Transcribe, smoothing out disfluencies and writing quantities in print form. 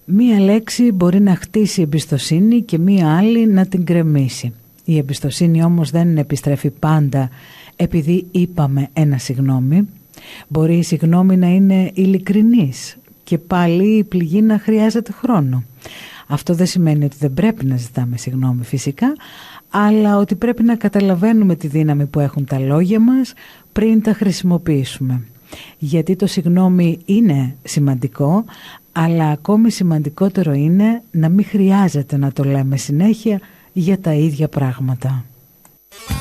Μία λέξη μπορεί να χτίσει εμπιστοσύνη και μία άλλη να την γκρεμίσει. Η εμπιστοσύνη όμως δεν επιστρέφει πάντα επειδή είπαμε ένα συγγνώμη. Μπορεί η συγγνώμη να είναι ειλικρινής και πάλι η πληγή να χρειάζεται χρόνο. Αυτό δεν σημαίνει ότι δεν πρέπει να ζητάμε συγγνώμη φυσικά, αλλά ότι πρέπει να καταλαβαίνουμε τη δύναμη που έχουν τα λόγια μας πριν τα χρησιμοποιήσουμε. Γιατί το συγγνώμη είναι σημαντικό, αλλά ακόμη σημαντικότερο είναι να μην χρειάζεται να το λέμε συνέχεια για τα ίδια πράγματα.